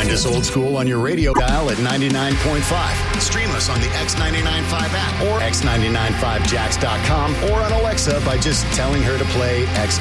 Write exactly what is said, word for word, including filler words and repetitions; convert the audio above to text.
Find us old school on your radio dial at ninety-nine point five. Stream us on the X ninety-nine point five app or x nine nine five jacks dot com or on Alexa by just telling her to play X